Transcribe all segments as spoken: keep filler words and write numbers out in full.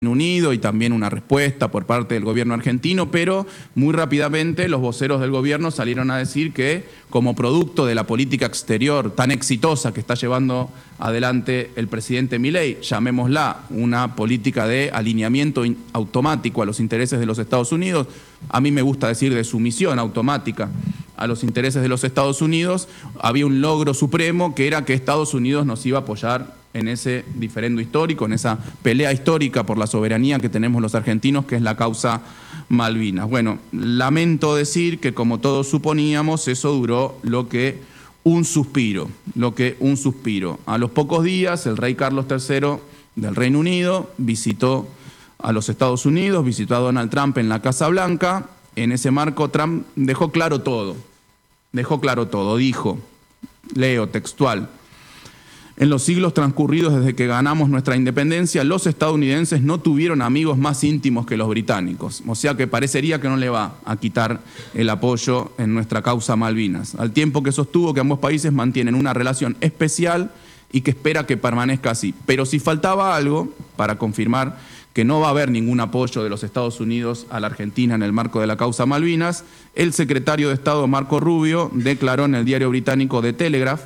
Unido y también una respuesta por parte del gobierno argentino, pero muy rápidamente los voceros del gobierno salieron a decir que como producto de la política exterior tan exitosa que está llevando adelante el presidente Milei, llamémosla una política de alineamiento automático a los intereses de los Estados Unidos, a mí me gusta decir de sumisión automática a los intereses de los Estados Unidos, había un logro supremo que era que Estados Unidos nos iba a apoyar en ese diferendo histórico, en esa pelea histórica por la soberanía que tenemos los argentinos, que es la causa Malvinas. Bueno, lamento decir que como todos suponíamos, eso duró lo que un suspiro, lo que un suspiro. A los pocos días, el rey Carlos tercero del Reino Unido visitó a los Estados Unidos, visitó a Donald Trump en la Casa Blanca. En ese marco, Trump dejó claro todo, dejó claro todo, dijo, leo textual: en los siglos transcurridos desde que ganamos nuestra independencia, los estadounidenses no tuvieron amigos más íntimos que los británicos. O sea que parecería que no le va a quitar el apoyo en nuestra causa Malvinas, al tiempo que sostuvo que ambos países mantienen una relación especial y que espera que permanezca así. Pero si faltaba algo para confirmar que no va a haber ningún apoyo de los Estados Unidos a la Argentina en el marco de la causa Malvinas, el secretario de Estado Marco Rubio declaró en el diario británico The Telegraph,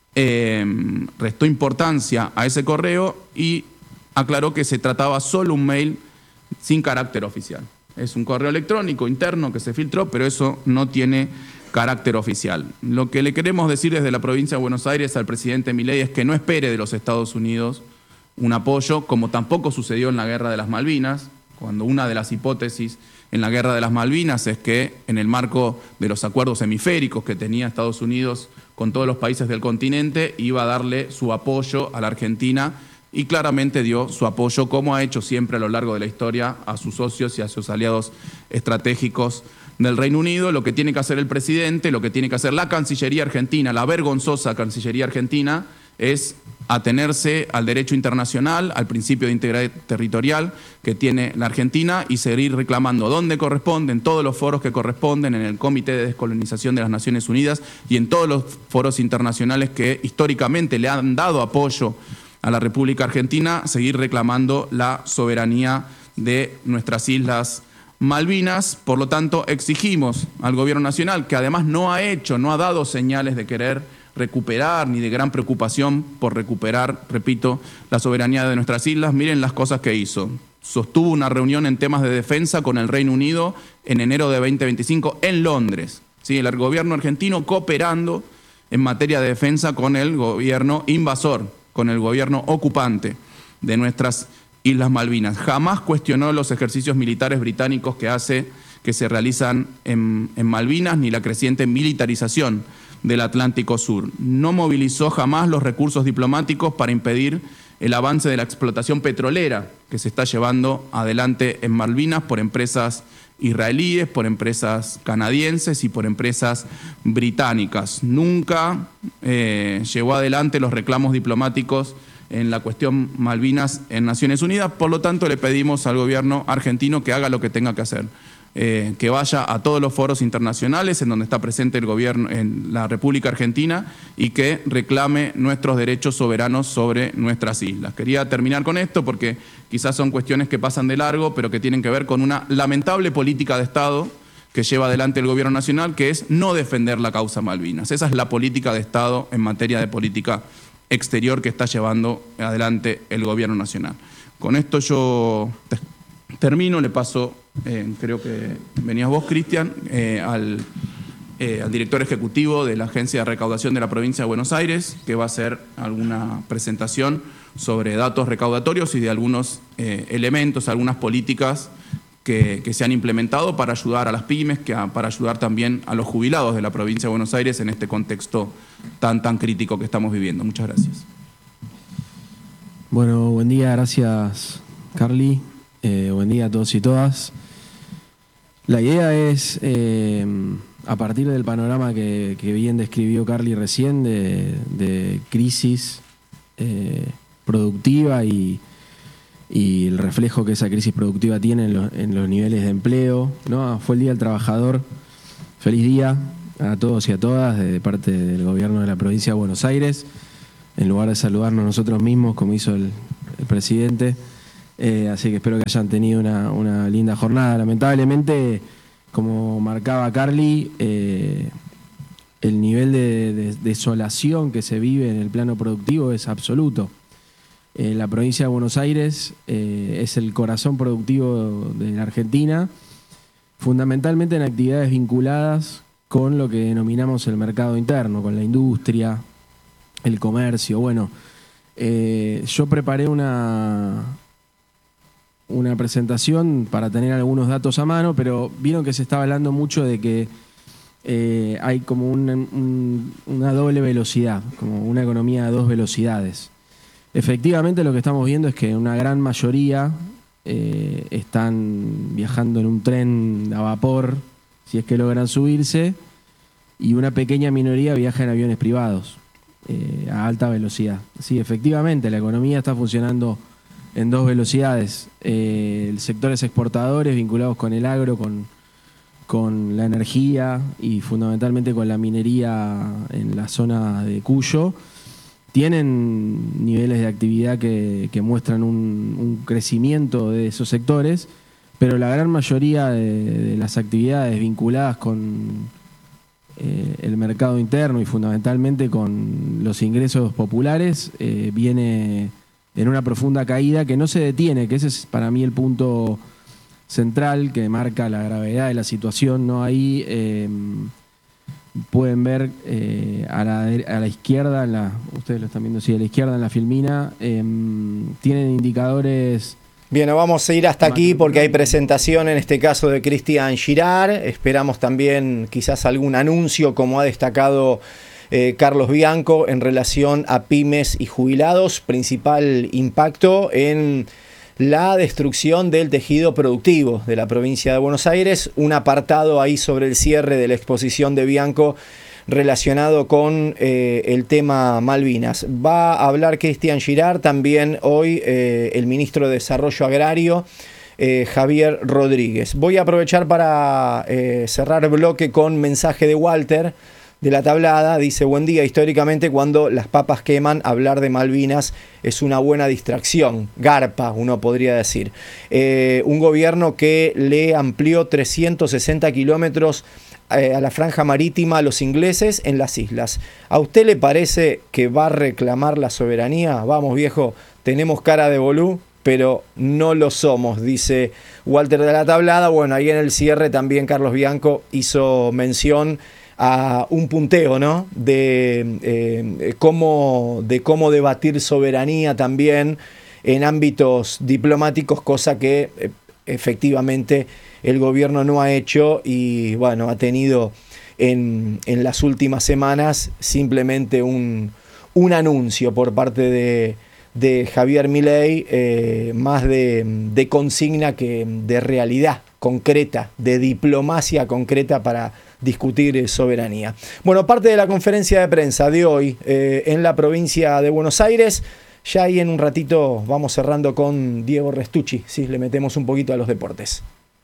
Eh, restó importancia a ese correo y aclaró que se trataba solo un mail sin carácter oficial. Es un correo electrónico interno que se filtró, pero eso no tiene carácter oficial. Lo que le queremos decir desde la provincia de Buenos Aires al presidente Milei es que no espere de los Estados Unidos un apoyo, como tampoco sucedió en la Guerra de las Malvinas, cuando una de las hipótesis en la Guerra de las Malvinas es que en el marco de los acuerdos hemisféricos que tenía Estados Unidos con todos los países del continente, iba a darle su apoyo a la Argentina y claramente dio su apoyo, como ha hecho siempre a lo largo de la historia, a sus socios y a sus aliados estratégicos del Reino Unido. Lo que tiene que hacer el presidente, lo que tiene que hacer la Cancillería Argentina, la vergonzosa Cancillería Argentina, es atenerse al derecho internacional, al principio de integridad territorial que tiene la Argentina y seguir reclamando donde corresponde, en todos los foros que corresponden, en el Comité de Descolonización de las Naciones Unidas y en todos los foros internacionales que históricamente le han dado apoyo a la República Argentina, seguir reclamando la soberanía de nuestras islas Malvinas. Por lo tanto, exigimos al Gobierno Nacional, que además no ha hecho, no ha dado señales de querer recuperar ni de gran preocupación por recuperar, repito, la soberanía de nuestras islas. Miren las cosas que hizo. Sostuvo una reunión en temas de defensa con el Reino Unido en enero de veinte veinticinco en Londres. ¿Sí? El gobierno argentino cooperando en materia de defensa con el gobierno invasor, con el gobierno ocupante de nuestras Islas Malvinas. Jamás cuestionó los ejercicios militares británicos que hace, que se realizan en, en Malvinas, ni la creciente militarización del Atlántico Sur. No movilizó jamás los recursos diplomáticos para impedir el avance de la explotación petrolera que se está llevando adelante en Malvinas por empresas israelíes, por empresas canadienses y por empresas británicas. Nunca eh, llevó adelante los reclamos diplomáticos en la cuestión Malvinas en Naciones Unidas. Por lo tanto, le pedimos al gobierno argentino que haga lo que tenga que hacer. Eh, que vaya a todos los foros internacionales en donde está presente el gobierno en la República Argentina y que reclame nuestros derechos soberanos sobre nuestras islas. Quería terminar con esto porque quizás son cuestiones que pasan de largo, pero que tienen que ver con una lamentable política de Estado que lleva adelante el gobierno nacional, que es no defender la causa Malvinas. Esa es la política de Estado en materia de política exterior que está llevando adelante el gobierno nacional. Con esto yo termino, le paso, eh, creo que venías vos, Cristian, eh, al, eh, al director ejecutivo de la Agencia de Recaudación de la Provincia de Buenos Aires, que va a hacer alguna presentación sobre datos recaudatorios y de algunos eh, elementos, algunas políticas que, que se han implementado para ayudar a las pymes, que a, para ayudar también a los jubilados de la Provincia de Buenos Aires en este contexto tan, tan crítico que estamos viviendo. Muchas gracias. Bueno, buen día, gracias, Carly. Eh, buen día a todos y todas. La idea es, eh, a partir del panorama que, que bien describió Carly recién, de, de crisis eh, productiva y, y el reflejo que esa crisis productiva tiene en, lo, en los niveles de empleo, ¿no? Fue el Día del Trabajador. Feliz día a todos y a todas de parte del gobierno de la provincia de Buenos Aires. En lugar de saludarnos nosotros mismos, como hizo el, el presidente, Eh, así que espero que hayan tenido una, una linda jornada. Lamentablemente, como marcaba Carly, eh, el nivel de, de, de desolación que se vive en el plano productivo es absoluto. Eh, la provincia de Buenos Aires eh, es el corazón productivo de la Argentina, fundamentalmente en actividades vinculadas con lo que denominamos el mercado interno, con la industria, el comercio. Bueno, eh, yo preparé una... una presentación para tener algunos datos a mano, pero vieron que se estaba hablando mucho de que eh, hay como un, un, una doble velocidad, como una economía a dos velocidades. Efectivamente, lo que estamos viendo es que una gran mayoría eh, están viajando en un tren a vapor, si es que logran subirse, y una pequeña minoría viaja en aviones privados eh, a alta velocidad. Sí, efectivamente, la economía está funcionando en dos velocidades. Eh, sectores exportadores vinculados con el agro, con, con la energía y fundamentalmente con la minería en la zona de Cuyo, tienen niveles de actividad que, que muestran un, un crecimiento de esos sectores, pero la gran mayoría de, de las actividades vinculadas con eh, el mercado interno y fundamentalmente con los ingresos populares eh, viene en una profunda caída que no se detiene, que ese es para mí el punto central que marca la gravedad de la situación, ¿no? Ahí eh, pueden ver eh, a, la, a la izquierda, en la, ustedes lo están viendo, sí, a la izquierda en la filmina, eh, tienen indicadores... Bien, vamos a ir hasta aquí porque hay presentación en este caso de Cristian Girard. Esperamos también quizás algún anuncio, como ha destacado Eh, Carlos Bianco, en relación a pymes y jubilados, principal impacto en la destrucción del tejido productivo de la provincia de Buenos Aires. Un apartado ahí sobre el cierre de la exposición de Bianco relacionado con eh, el tema Malvinas. Va a hablar Cristian Girard, también hoy eh, el ministro de Desarrollo Agrario, eh, Javier Rodríguez. Voy a aprovechar para eh, cerrar el bloque con mensaje de Walter de La Tablada. Dice: buen día, históricamente cuando las papas queman, hablar de Malvinas es una buena distracción, garpa uno podría decir. Eh, un gobierno que le amplió trescientos sesenta kilómetros eh, a la franja marítima a los ingleses en las islas. ¿A usted le parece que va a reclamar la soberanía? Vamos viejo, tenemos cara de bolú, pero no lo somos, dice Walter de La Tablada. Bueno, ahí en el cierre también Carlos Bianco hizo mención a un punteo, ¿no? de, eh, cómo, de cómo debatir soberanía también en ámbitos diplomáticos, cosa que eh, efectivamente el gobierno no ha hecho y bueno, ha tenido en, en las últimas semanas simplemente un, un anuncio por parte de, de Javier Milei, eh, más de, de consigna que de realidad concreta, de diplomacia concreta para discutir soberanía. Bueno, parte de la conferencia de prensa de hoy eh, en la provincia de Buenos Aires. Ya ahí en un ratito vamos cerrando con Diego Restucci, si le metemos un poquito a los deportes.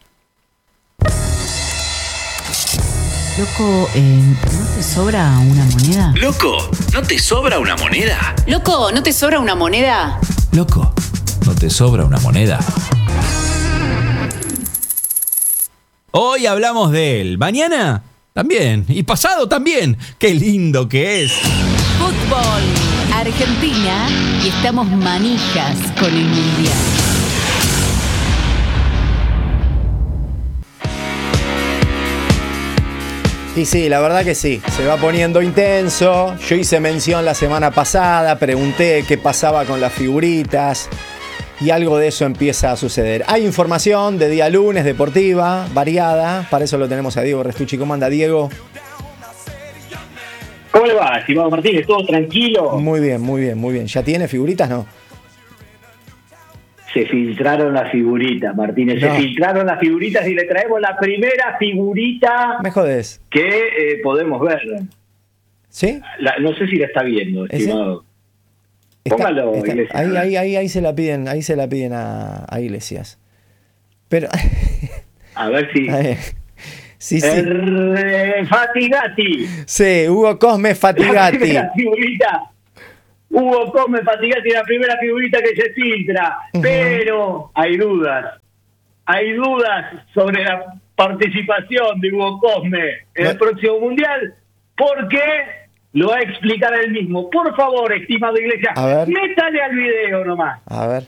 Loco, eh, ¿no te sobra una moneda? Loco, ¿no te sobra una moneda? Loco, ¿no te sobra una moneda? Loco, ¿no te sobra una moneda? Hoy hablamos de él, mañana también, y pasado también. ¡Qué lindo que es! Fútbol, Argentina, y estamos manijas con el Mundial. Y sí, la verdad que sí, se va poniendo intenso. Yo hice mención la semana pasada, pregunté qué pasaba con las figuritas y algo de eso empieza a suceder. Hay información de día lunes, deportiva, variada. Para eso lo tenemos a Diego Restucci. ¿Cómo anda, Diego? ¿Cómo le va, estimado Martínez? ¿Todo tranquilo? Muy bien, muy bien, muy bien. ¿Ya tiene figuritas, no? Se filtraron las figuritas, Martínez. No. Se filtraron las figuritas y le traemos la primera figurita. Me jodés. Que eh, podemos ver. ¿Sí? La, no sé si la está viendo, estimado. Está, Póngalo, está, Iglesias. Ahí, ahí, ahí, ahí se la piden, ahí se la piden a, a Iglesias. Pero. A ver si. A ver. Sí, sí. Er, Fatigati. Sí, Hugo Cosme Fatigati. La figurita. Hugo Cosme Fatigati, la primera figurita que se filtra, uh-huh. Pero hay dudas, hay dudas sobre la participación de Hugo Cosme en el próximo Mundial, porque lo va a explicar él mismo. Por favor, estimado Iglesias, métale al video nomás. A ver.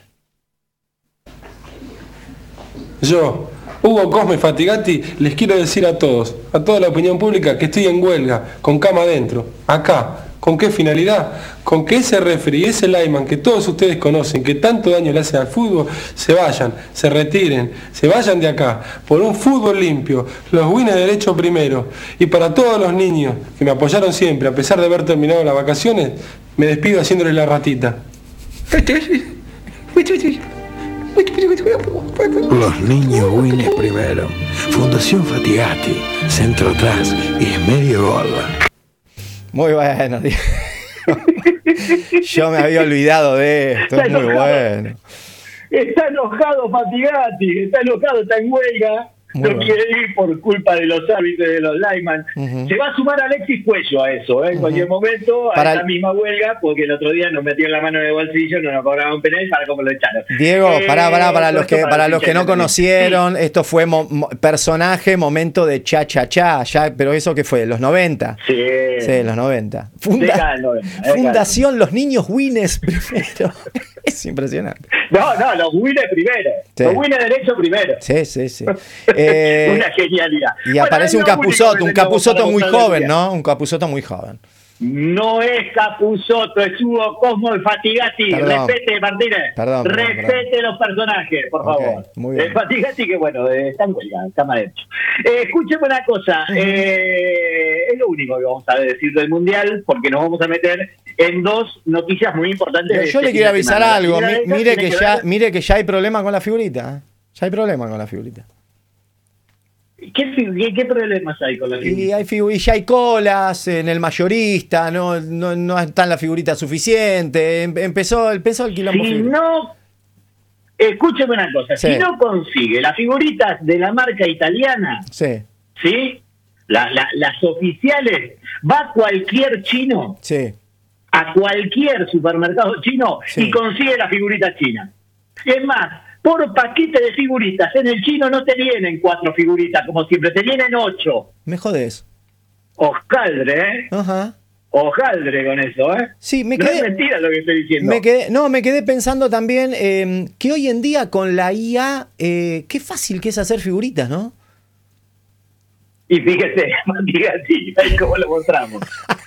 Yo, Hugo Cosme Fatigati, les quiero decir a todos, a toda la opinión pública, que estoy en huelga, con cama adentro, acá. ¿Con qué finalidad? Con que ese referee y ese lineman que todos ustedes conocen, que tanto daño le hacen al fútbol, se vayan, se retiren, se vayan de acá, por un fútbol limpio, los wins de derecho primero. Y para todos los niños que me apoyaron siempre, a pesar de haber terminado las vacaciones, me despido haciéndoles la ratita. Los niños wins primero. Fundación Fatigati, centro atrás y medio gol. Muy bueno, tío. Yo me había olvidado de esto, es muy bueno. Está enojado Fatigati, está enojado, está en huelga. Muy no bueno. Quiere ir por culpa de los árbitros de los lineman. Uh-huh. Se va a sumar Alexis Cuello a eso, ¿eh? En uh-huh. cualquier momento, a esa misma huelga, porque el otro día nos metió la mano en el bolsillo, no nos cobraban penal para cómo lo echaron. Diego, eh, pará, pará, para los que, para los que no conocieron, sí. Esto fue mo- mo- personaje, momento de cha cha cha, ya, pero eso que fue, los noventa. Sí. Sí, los noventa. Funda- noventa Fundación Los Niños Wines primero. Es impresionante. No, no, los Wines primero. Sí. Los Wines derecho primero. Sí, sí, sí. Eh, Una genialidad. Y bueno, aparece un Capusotto, un Capusotto muy joven, ¿no? Un Capusotto muy joven. No es Capusotto, es Hugo Cosme Fatigati. Perdón. Respete, Martínez. Perdón, perdón, Respete perdón. Los personajes, por okay, favor. Muy bien. Eh, Fatigati, que bueno, eh, está en huelga, está mal hecho. Eh, escúcheme una cosa. Uh-huh. Eh, es lo único que vamos a decir del Mundial, porque nos vamos a meter en dos noticias muy importantes. Yo, yo este le quiero avisar semana. algo. Mi, mire, que que ya, mire que ya hay problema con la figurita. ¿eh? Ya hay problema con la figurita. ¿Qué, qué, ¿Qué problemas hay con la figurita? Y, hay figu- y ya hay colas en el mayorista, no, no, no están las figuritas suficientes. Empezó, empezó el quilombo. Si figurita. no, escúcheme una cosa, sí. Si no consigue las figuritas de la marca italiana, sí, ¿sí? La, la, las oficiales, va a cualquier chino, sí, a cualquier supermercado chino, sí, y consigue la figurita china. Es más, por paquete de figuritas, en el chino no te vienen cuatro figuritas, como siempre, te vienen ocho. Me jodés. Ojaldre, ¿eh? Ajá. Ojaldre con eso, ¿eh? Sí, me no quedé, es mentira lo que estoy diciendo. Me quedé, no, me quedé pensando también eh, que hoy en día con la I A, eh, qué fácil que es hacer figuritas, ¿no? Y fíjese, Fatigati, ahí cómo lo mostramos.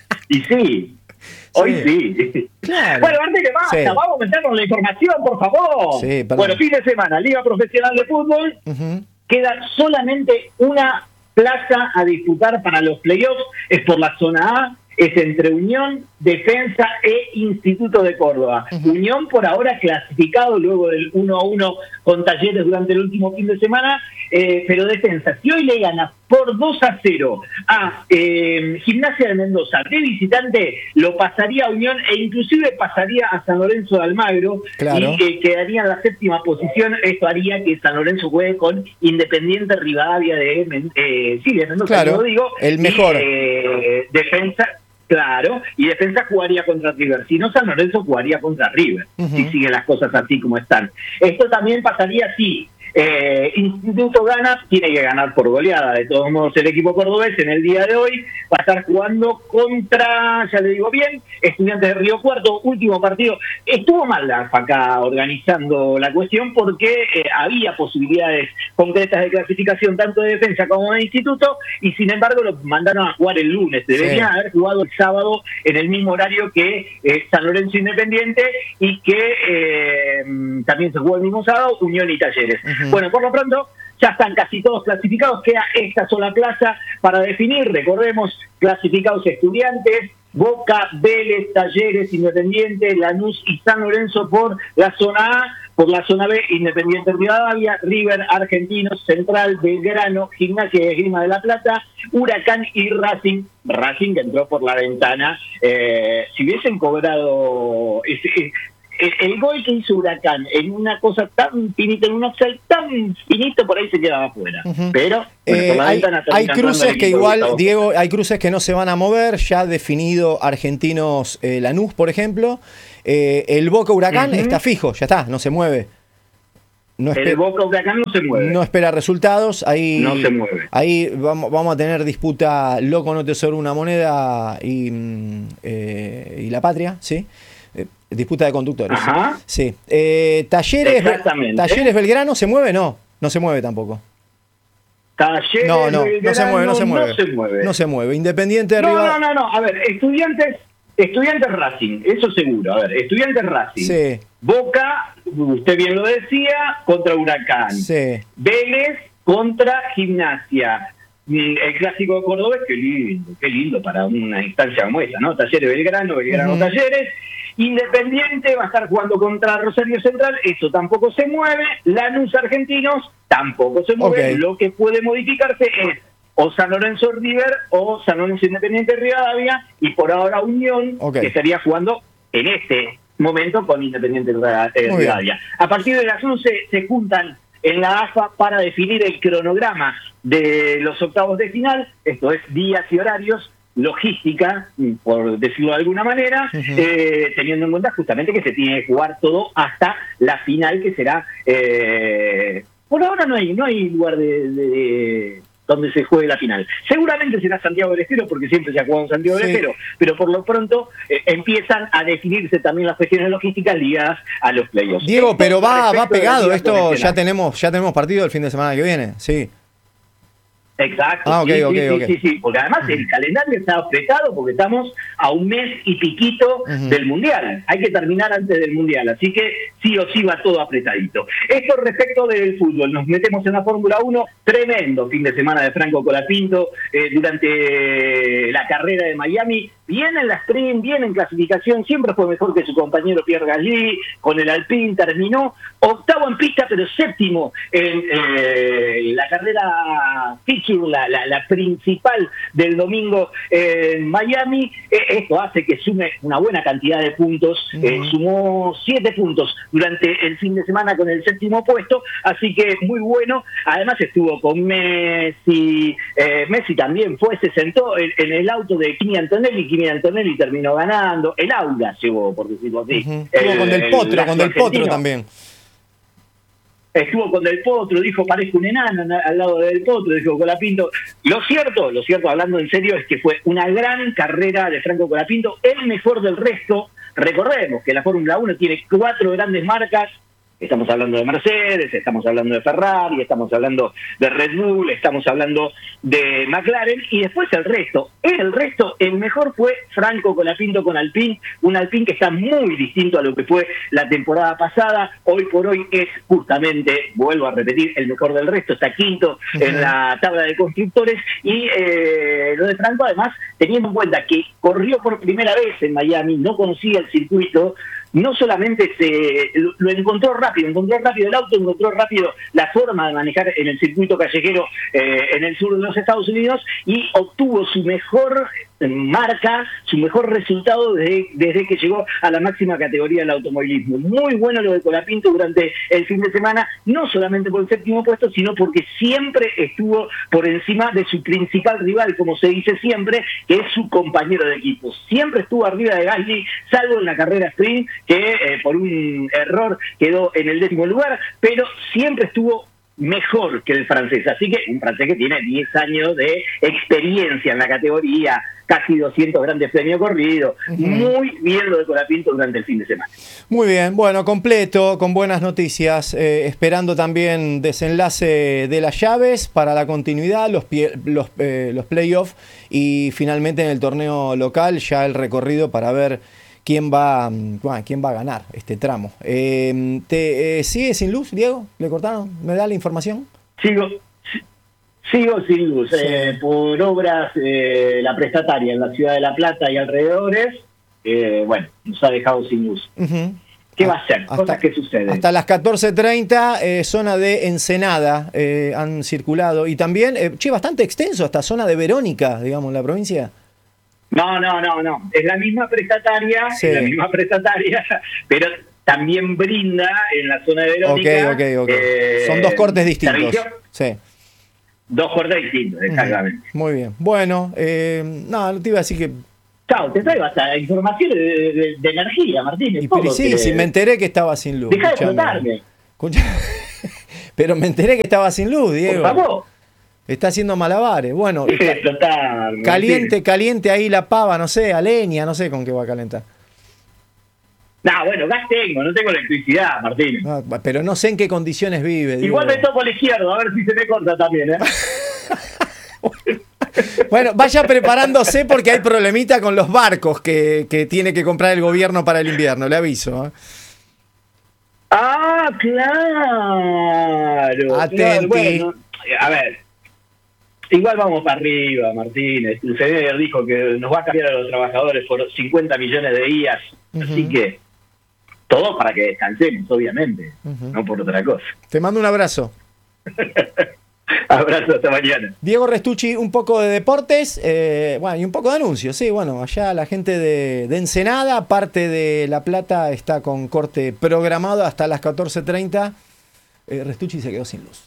Y sí. Hoy sí. sí. Claro. Bueno, antes que basta, sí. Vamos a meternos en la información, por favor. Sí, bueno, fin de semana, Liga Profesional de Fútbol. Uh-huh. Queda solamente una plaza a disputar para los playoffs. Es por la zona A. Es entre Unión, Defensa e Instituto de Córdoba. Uh-huh. Unión por ahora clasificado luego del uno a uno con Talleres durante el último fin de semana, eh, pero Defensa, si hoy le gana por dos a cero a eh, Gimnasia de Mendoza de visitante, lo pasaría a Unión e inclusive pasaría a San Lorenzo de Almagro, claro, y eh, quedaría en la séptima posición. Esto haría que San Lorenzo juegue con Independiente Rivadavia de, eh, sí, de Mendoza, claro, lo digo, el mejor. Y, eh, Defensa... Claro, y Defensa jugaría contra River. Si no, San Lorenzo jugaría contra River, uh-huh, si siguen las cosas así como están. Esto también pasaría si eh, Instituto gana, tiene que ganar por goleada. De todos modos, el equipo cordobés en el día de hoy va a estar jugando contra, ya le digo bien, Estudiantes de Río Cuarto, último partido. Estuvo mal la AFA acá organizando la cuestión porque eh, había posibilidades concretas de clasificación tanto de Defensa como de Instituto, y sin embargo lo mandaron a jugar el lunes. Deberían sí. haber jugado el sábado en el mismo horario que eh, San Lorenzo Independiente, y que eh, también se jugó el mismo sábado Unión y Talleres. Uh-huh. Bueno, por lo pronto ya están casi todos clasificados, queda esta sola plaza para definir. Recordemos, clasificados Estudiantes, Boca, Vélez, Talleres, Independiente, Lanús y San Lorenzo por la zona A. Por la zona B, Independiente Rivadavia, River, Argentinos, Central, Belgrano, Gimnasia y Esgrima de la Plata, Huracán y Racing. Racing que entró por la ventana. Eh, si hubiesen cobrado ese, el, el gol que hizo Huracán en una cosa tan finita, en un offside tan finito, por ahí se quedaba afuera. Uh-huh. Pero bueno, eh, hay, hay cruces que igual, Diego, hay cruces que no se van a mover. Ya definido Argentinos eh, Lanús, por ejemplo. Eh, el Boca Huracán Uh-huh. está fijo, ya está, no se mueve. No El espe- Boca Huracán no se mueve. no espera resultados, ahí, No se mueve. ahí vamos, vamos a tener disputa loco, no te sobra una moneda y, mm, eh, y la patria, ¿sí? Eh, disputa de conductores. Ajá. Sí. Eh, Talleres, Exactamente. Talleres Belgrano, ¿se mueve? No, no se mueve tampoco. Talleres, No, no, no se mueve, no se mueve. No se mueve. No se mueve. Independiente de No, Rivadavia. no, no, no. A ver, estudiantes, estudiantes Racing, eso seguro. A ver, estudiantes Racing. Sí. Boca, usted bien lo decía, contra Huracán. Sí. Vélez contra Gimnasia. Mm, El clásico cordobés, qué lindo, qué lindo para una instancia como esta, ¿no? Talleres Belgrano, Belgrano Ujú. Talleres. Independiente va a estar jugando contra Rosario Central, eso tampoco se mueve. Lanús Argentinos tampoco se mueve. Ok. Lo que puede modificarse es o San Lorenzo River o San Lorenzo Independiente Rivadavia, y por ahora Unión, Ok. que estaría jugando en este momento con Independiente Riva- eh, Muy bien. Rivadavia. A partir de las once se juntan en la A F A para definir el cronograma de los octavos de final, esto es días y horarios, logística, por decirlo de alguna manera, Ujú. eh, teniendo en cuenta justamente que se tiene que jugar todo hasta la final, que será... eh, por ahora no hay no hay lugar de, de donde se juegue la final. Seguramente será Santiago del Estero, porque siempre se ha jugado en Santiago del Sí. Estero, pero por lo pronto eh, empiezan a definirse también las cuestiones logísticas ligadas a los playoffs. Diego, Esto pero va, respecto va de la pegado. liga Esto profesional. ya tenemos, ya tenemos partido el fin de semana que viene. Sí. Exacto, Ah, ok, sí, ok, sí, ok. sí, sí, sí, porque además el calendario está apretado porque estamos a un mes y piquito Ujú. del Mundial. Hay que terminar antes del Mundial, así que sí o sí va todo apretadito. Esto respecto del fútbol, nos metemos en la Fórmula uno, tremendo fin de semana de Franco Colapinto eh, durante la carrera de Miami. Viene en la sprint, viene en clasificación, siempre fue mejor que su compañero Pierre Gasly, con el Alpine terminó octavo en pista, pero séptimo en eh, la carrera feature, la, la, la principal del domingo en Miami. Eh, esto hace que sume una buena cantidad de puntos, eh, sumó siete puntos durante el fin de semana con el séptimo puesto, así que muy bueno. Además estuvo con Messi, eh, Messi también fue, se sentó en, en el auto de Kimi Antonelli, Kimi Antonelli terminó ganando, el aula llegó, por decirlo así. Ujú. Estuvo con Del Potro, con Del Potro argentino. también. Estuvo con Del Potro, dijo parezco un enano al lado de Del Potro, dijo Colapinto. Lo cierto, lo cierto, hablando en serio, es que fue una gran carrera de Franco Colapinto, el mejor del resto. Recordemos que la Fórmula uno tiene cuatro grandes marcas. Estamos hablando de Mercedes, estamos hablando de Ferrari, estamos hablando de Red Bull, estamos hablando de McLaren, y después el resto. El resto, el mejor fue Franco Colapinto con Alpine, un Alpine que está muy distinto a lo que fue la temporada pasada. Hoy por hoy es justamente, vuelvo a repetir, el mejor del resto, está quinto Ujú. en la tabla de constructores, y eh, lo de Franco además, teniendo en cuenta que corrió por primera vez en Miami, no conocía el circuito, no solamente se lo, lo encontró rápido, encontró rápido el auto, encontró rápido la forma de manejar en el circuito callejero eh, en el sur de los Estados Unidos, y obtuvo su mejor marca, su mejor resultado desde, desde que llegó a la máxima categoría del automovilismo. Muy bueno lo de Colapinto durante el fin de semana, no solamente por el séptimo puesto, sino porque siempre estuvo por encima de su principal rival, como se dice siempre, que es su compañero de equipo. Siempre estuvo arriba de Gasly, salvo en la carrera sprint, que eh, por un error quedó en el décimo lugar, pero siempre estuvo mejor que el francés. Así que un francés que tiene diez años de experiencia en la categoría, casi doscientos grandes premios corridos. Uh-huh. Muy bien lo de Colapinto durante el fin de semana. Muy bien, bueno, completo, con buenas noticias, eh, esperando también desenlace de las llaves para la continuidad, los, pie, los, eh, los playoffs, y finalmente en el torneo local ya el recorrido para ver quién va, bueno, quién va a ganar este tramo. Eh, ¿te, eh, ¿Sigue sin luz, Diego? ¿Le cortaron? ¿Me da la información? Sigo, sigo sin luz. Sí. Eh, por obras, eh, la prestataria en la ciudad de La Plata y alrededores, eh, bueno, nos ha dejado sin luz. Uh-huh. ¿Qué va a ser? Hasta, Cosas que suceden. Hasta las catorce treinta, eh, zona de Ensenada eh, han circulado. Y también, eh, che, bastante extenso, hasta zona de Verónica, digamos, en la provincia. No, no, no, no. Es la misma prestataria, sí. es la misma prestataria, pero también brinda en la zona de Verónica. Ok, ok, ok. Eh, Son dos cortes distintos. ¿Servicio? Sí. Dos cortes distintos, exactamente. Uh-huh. Muy bien. Bueno, eh, no, te iba a decir que Chao, te traigo hasta información de, de, de energía, Martín. Y pero sí, si me enteré que estaba sin luz. Dejá de explotarme. Pero me enteré que estaba sin luz, Diego. Por favor. Está haciendo malabares. Bueno, Deja de explotarme, caliente, Martín. caliente ahí la pava, no sé, a leña, no sé con qué va a calentar. No, bueno, gas tengo, no tengo electricidad, Martín. Ah, pero no sé en qué condiciones vive. Diego. Igual me toco el izquierdo, a ver si se me corta también, ¿eh? Bueno, vaya preparándose porque hay problemita con los barcos que, que tiene que comprar el gobierno para el invierno, le aviso. ¿eh? Ah, claro. Atenti. Claro, bueno, a ver, igual vamos para arriba, Martínez. El señor dijo que nos va a cambiar a los trabajadores por cincuenta millones de días, uh-huh. Así que todo para que descansemos, obviamente, uh-huh. No por otra cosa. Te mando un abrazo. Abrazo, hasta mañana. Diego Restucci, un poco de deportes, eh, bueno, y un poco de anuncios, sí, bueno, allá la gente de, de Ensenada, parte de La Plata está con corte programado hasta las catorce treinta, eh, Restucci se quedó sin luz.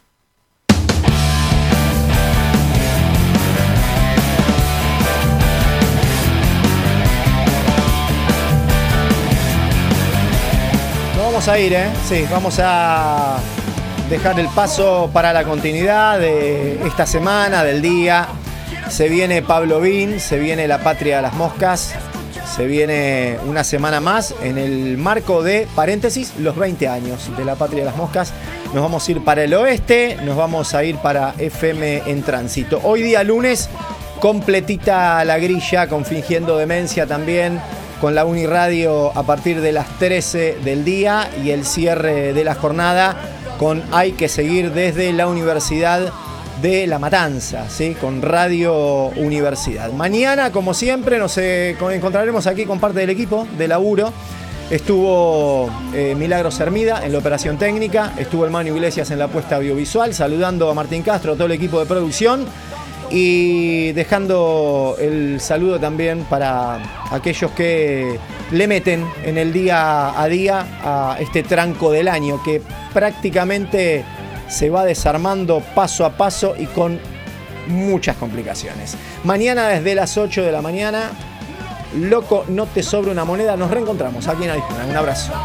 Nos vamos a ir, ¿eh? Sí, vamos a dejar el paso para la continuidad de esta semana, del día. Se viene Pablo Bin, se viene La Patria de las Moscas, se viene una semana más en el marco de, paréntesis, los veinte años de La Patria de las Moscas. Nos vamos a ir para el oeste, nos vamos a ir para F M en Tránsito. Hoy día lunes, completita la grilla, con Fingiendo Demencia también, con la Uniradio a partir de las trece del día y el cierre de la jornada con Hay que seguir desde la Universidad de La Matanza, ¿sí? Con Radio Universidad. Mañana, como siempre, nos eh, encontraremos aquí con parte del equipo de laburo. Estuvo eh, Milagros Hermida en la operación técnica, estuvo el Manu Iglesias en la puesta audiovisual, saludando a Martín Castro, a todo el equipo de producción y dejando el saludo también para aquellos que le meten en el día a día a este tranco del año que prácticamente se va desarmando paso a paso y con muchas complicaciones. Mañana desde las ocho de la mañana, Loco, no te sobra una moneda. Nos reencontramos aquí en Argentina. Un abrazo.